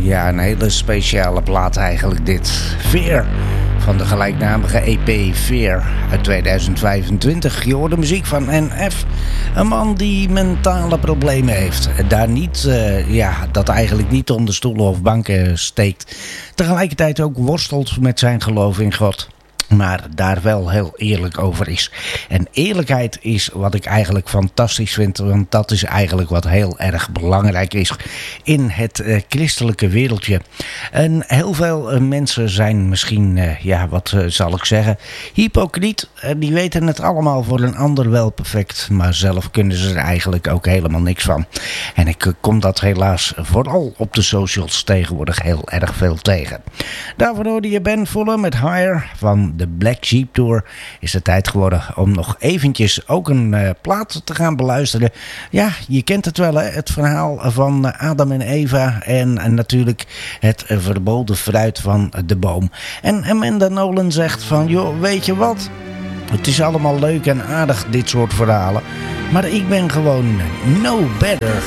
Ja, een hele speciale plaat eigenlijk dit. Fear van de gelijknamige EP Fear uit 2025. Je hoort de muziek van NF. Een man die mentale problemen heeft. Daar niet, dat eigenlijk niet onder stoelen of banken steekt. Tegelijkertijd ook worstelt met zijn geloof in God. Maar daar wel heel eerlijk over is. En eerlijkheid is wat ik eigenlijk fantastisch vind. Want dat is eigenlijk wat heel erg belangrijk is in het christelijke wereldje. En heel veel mensen zijn misschien, wat zal ik zeggen, hypocriet. Die weten het allemaal voor een ander wel perfect. Maar zelf kunnen ze er eigenlijk ook helemaal niks van. En ik kom dat helaas vooral op de socials tegenwoordig heel erg veel tegen. Daarvoor hoorde je Ben Fuller met Higher van de Black Sheep Tour. Is het tijd geworden om nog eventjes ook een plaat te gaan beluisteren. Ja, je kent het wel, hè? Het verhaal van Adam en Eva en natuurlijk het verboden fruit van de boom. En Amanda Nolan zegt van, joh, weet je wat? Het is allemaal leuk en aardig, dit soort verhalen. Maar ik ben gewoon no better.